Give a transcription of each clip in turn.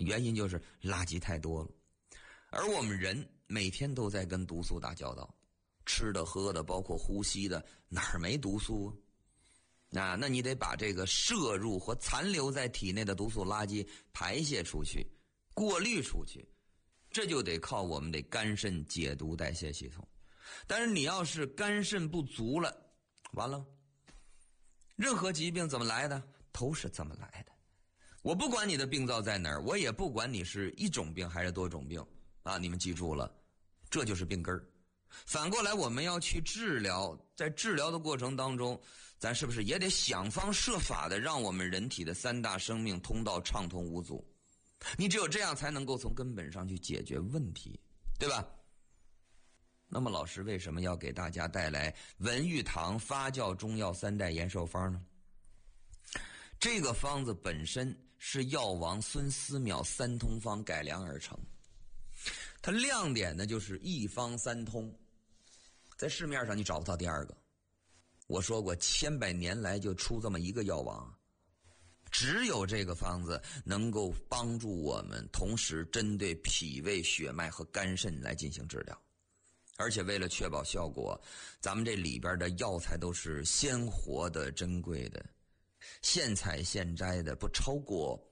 原因就是垃圾太多了。而我们人每天都在跟毒素打交道，吃的喝的包括呼吸的，哪儿没毒素啊？那你得把这个摄入或残留在体内的毒素垃圾排泄出去，过滤出去，这就得靠我们的肝肾解毒代谢系统。但是你要是肝肾不足了，完了，任何疾病怎么来的都是这么来的。我不管你的病灶在哪儿，我也不管你是一种病还是多种病啊！你们记住了，这就是病根儿。反过来，我们要去治疗，在治疗的过程当中，咱是不是也得想方设法的让我们人体的三大生命通道畅通无阻？你只有这样才能够从根本上去解决问题，对吧？那么老师为什么要给大家带来文玉堂发酵中药3代延寿方呢？这个方子本身是药王孙思邈3通方改良而成，它亮点呢就是一方3通，在市面上你找不到第二个。我说过，千百年来就出这么一个药王，只有这个方子能够帮助我们同时针对脾胃、血脉和肝肾来进行治疗。而且为了确保效果，咱们这里边的药材都是鲜活的、珍贵的，现采现摘的，不超过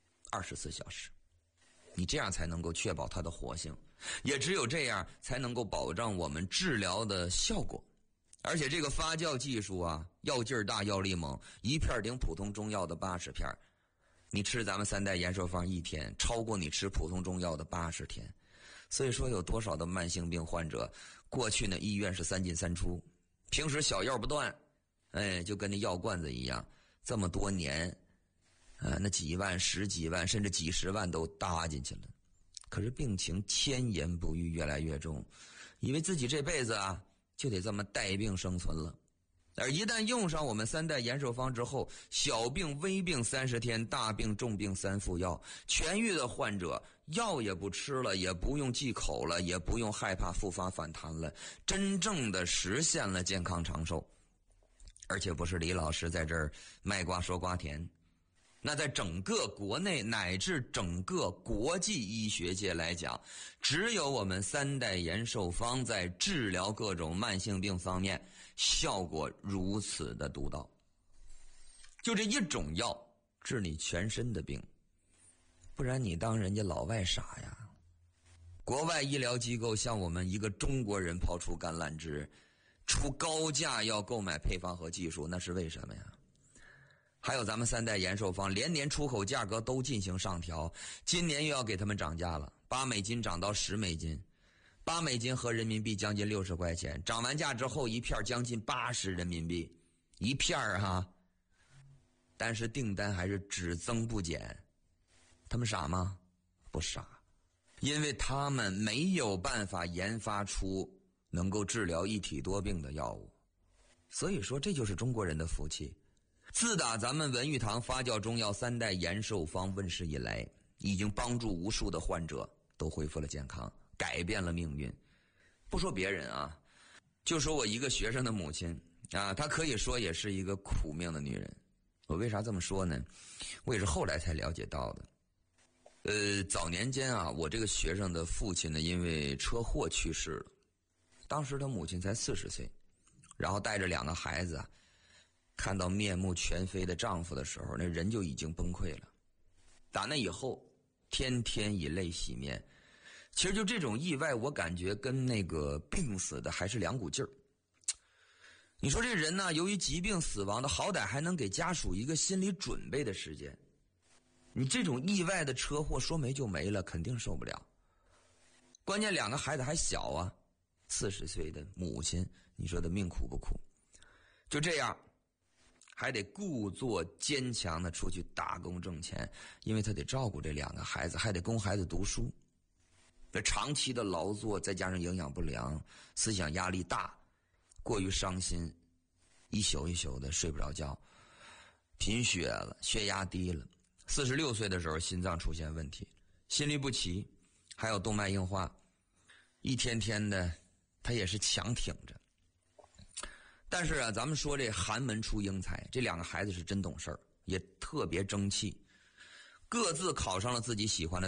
24小时。你这样才能够确保它的活性，也只有这样才能够保障我们治疗的效果。而且这个发酵技术啊，药劲儿大，药力猛，一片顶普通中药的80片。你吃咱们3代延寿方1天，超过你吃普通中药的80天。所以说有多少的慢性病患者，过去呢医院是3进3出，平时小药不断，就跟那药罐子一样，这么多年那几万、10几万甚至几十万都搭进去了。可是病情千言不愈，越来越重，以为自己这辈子啊就得这么带病生存了。而一旦用上我们3代延寿方之后，小病微病30天，大病重病3副药，痊愈的患者药也不吃了，也不用忌口了，也不用害怕复发反弹了，真正的实现了健康长寿。而且不是李老师在这儿卖瓜说瓜甜，那在整个国内乃至整个国际医学界来讲，只有我们3代延寿方在治疗各种慢性病方面效果如此的独到。就这一种药治你全身的病，不然你当人家老外傻呀？国外医疗机构向我们一个中国人抛出橄榄枝，出高价要购买配方和技术，那是为什么呀？还有咱们3代延寿方连年出口价格都进行上调，今年又要给他们涨价了，$8涨到$10，$8合人民币将近60块钱，涨完价之后一片将近80人民币一片哈。但是订单还是只增不减，他们傻吗？不傻，因为他们没有办法研发出能够治疗一体多病的药物。所以说这就是中国人的福气。自打咱们文玉堂发酵中药3代延寿方问世以来，已经帮助无数的患者都恢复了健康，改变了命运。不说别人啊，就说我一个学生的母亲啊，她可以说也是一个苦命的女人。我为啥这么说呢？我也是后来才了解到的。早年间啊，我这个学生的父亲呢，因为车祸去世了，当时他母亲才40岁，然后带着2个孩子啊，看到面目全非的丈夫的时候，那人就已经崩溃了。打那以后，天天以泪洗面。其实就这种意外，我感觉跟那个病死的还是两股劲儿。你说这人呢，由于疾病死亡的，好歹还能给家属一个心理准备的时间。你这种意外的车祸说没就没了，肯定受不了。关键2个孩子还小啊，40岁的母亲，你说的命苦不苦？就这样还得故作坚强的出去打工挣钱，因为他得照顾这2个孩子，还得供孩子读书。这长期的劳作，再加上营养不良，思想压力大，过于伤心，一宿一宿的睡不着觉，贫血了，血压低了。46岁的时候心脏出现问题，心律不齐，还有动脉硬化，一天天的他也是强挺着。但是啊，咱们说这寒门出英才，这2个孩子是真懂事儿，也特别争气，各自考上了自己喜欢的